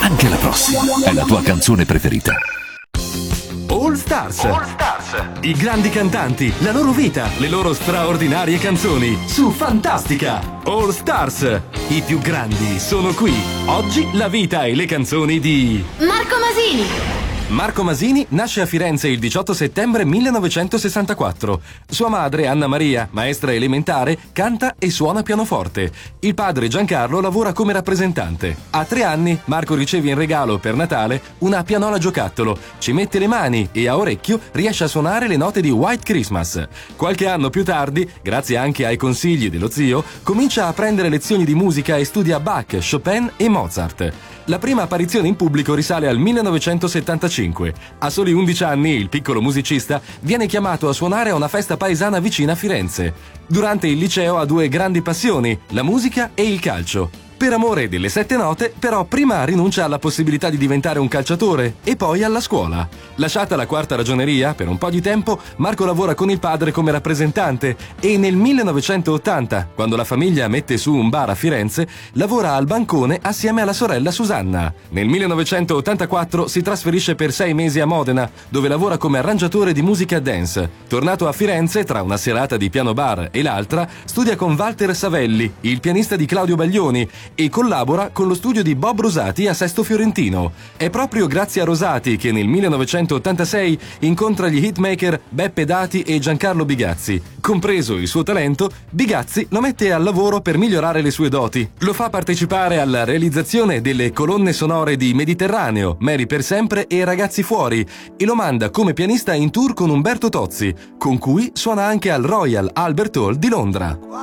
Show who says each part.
Speaker 1: anche la prossima è la tua canzone preferita.
Speaker 2: All Stars. I grandi cantanti, la loro vita, le loro straordinarie canzoni su Fantastica. All Stars. I più grandi sono qui. Oggi la vita e le canzoni di
Speaker 3: Marco Masini.
Speaker 2: Marco Masini nasce a Firenze il 18 settembre 1964. Sua madre, Anna Maria, maestra elementare, canta e suona pianoforte. Il padre, Giancarlo, lavora come rappresentante. A 3 anni, Marco riceve in regalo per Natale una pianola giocattolo, ci mette le mani e a orecchio riesce a suonare le note di White Christmas. Qualche anno più tardi, grazie anche ai consigli dello zio, comincia a prendere lezioni di musica e studia Bach, Chopin e Mozart. La prima apparizione in pubblico risale al 1975. A soli 11 anni il piccolo musicista viene chiamato a suonare a una festa paesana vicina a Firenze. Durante il liceo ha 2 grandi passioni, la musica e il calcio. Per amore delle 7 note, però prima rinuncia alla possibilità di diventare un calciatore e poi alla scuola. Lasciata la 4ª ragioneria, per un po' di tempo, Marco lavora con il padre come rappresentante e nel 1980, quando la famiglia mette su un bar a Firenze, lavora al bancone assieme alla sorella Susanna. Nel 1984 si trasferisce per 6 mesi a Modena, dove lavora come arrangiatore di musica dance. Tornato a Firenze, tra una serata di piano bar e l'altra, studia con Walter Savelli, il pianista di Claudio Baglioni, e collabora con lo studio di Bob Rosati a Sesto Fiorentino. È proprio grazie a Rosati che nel 1986 incontra gli hitmaker Beppe Dati e Giancarlo Bigazzi. Compreso il suo talento, Bigazzi lo mette al lavoro per migliorare le sue doti. Lo fa partecipare alla realizzazione delle colonne sonore di Mediterraneo, Mary per sempre e Ragazzi fuori e lo manda come pianista in tour con Umberto Tozzi, con cui suona anche al Royal Albert Hall di Londra.